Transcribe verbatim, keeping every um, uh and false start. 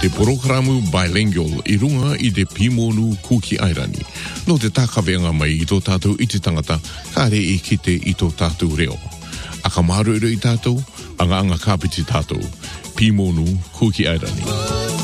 Te programu bilingual I runga I te Pimonu Kuki Airani. No te takawenga mai I tō tātou I te tangata, ka re e kite I tō tātou reo. A ka maru I tātou, anga anga kāpiti tātou. Pimonu Kuki Airani.